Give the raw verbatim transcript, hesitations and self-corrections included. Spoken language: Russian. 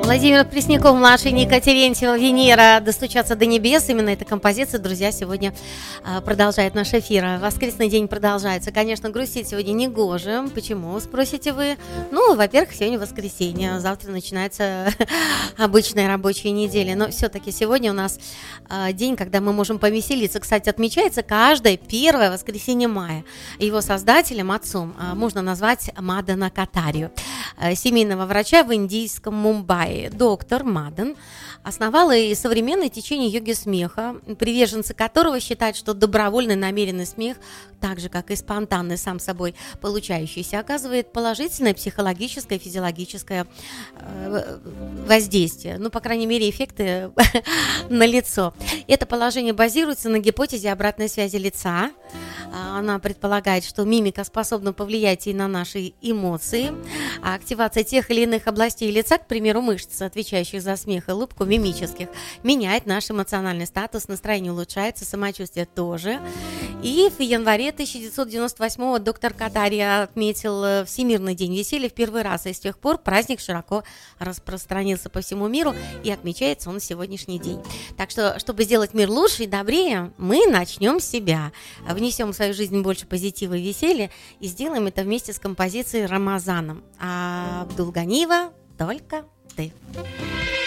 Владимир Пресняков, младший, Ника Терентьева, Венера, «Достучаться до небес». Именно эта композиция, друзья, сегодня а, продолжает наш эфир. Воскресный день продолжается. Конечно, грустить сегодня не гоже. Почему, спросите вы? Ну, во-первых, сегодня воскресенье. Завтра начинается обычная рабочая неделя. Но все-таки сегодня у нас а, день, когда мы можем повеселиться. Кстати, отмечается каждое первое воскресенье мая. Его создателем, отцом, а, можно назвать Мадана Катарию, а, семейного врача в индийском Мумбаи. Доктор Мадан основал и современное течение йоги смеха, приверженцы которого считают, что добровольный намеренный смех, так же как и спонтанный сам собой получающийся, оказывает положительное психологическое и физиологическое э, воздействие. Ну, по крайней мере, эффекты налицо. Это положение базируется на гипотезе обратной связи лица. Она предполагает, что мимика способна повлиять и на наши эмоции, а активация тех или иных областей лица, к примеру, мышц, отвечающих за смех и улыбку, мимических, меняет наш эмоциональный статус, настроение улучшается, самочувствие тоже. И в январе тысяча девятьсот девяносто восьмого доктор Катария отметил Всемирный день веселья в первый раз, и с тех пор праздник широко распространился по всему миру, и отмечается он сегодняшний день. Так что, чтобы сделать мир лучше и добрее, мы начнем с себя, внесем в свою жизнь больше позитива и веселья, и сделаем это вместе с композицией «Рамазаном». А Абдулганиева «Только ты».